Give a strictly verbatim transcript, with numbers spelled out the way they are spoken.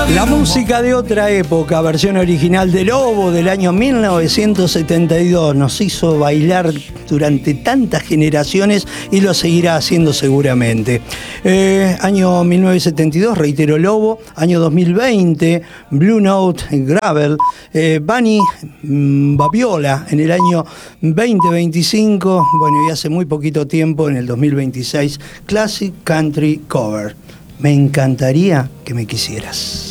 La música de otra época, versión original de Lobo del año mil novecientos setenta y dos, nos hizo bailar durante tantas generaciones y lo seguirá haciendo seguramente. Eh, año mil novecientos setenta y dos, reitero, Lobo. Año dos mil veinte, Blue Note, Gravel. Eh, Bunny mmm, Babiola en el año veinte veinticinco, bueno, y hace muy poquito tiempo, en el dos mil veintiséis, Classic Country Cover. Me encantaría que me quisieras.